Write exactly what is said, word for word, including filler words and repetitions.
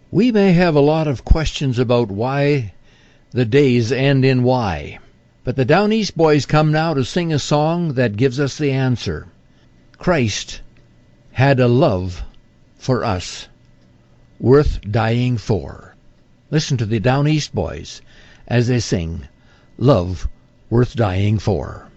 We may have a lot of questions about why the days end in Y, but the Down East Boys come now to sing a song that gives us the answer. Christ had a love for us worth dying for. Listen to the Down East Boys as they sing Love Worth Dying For.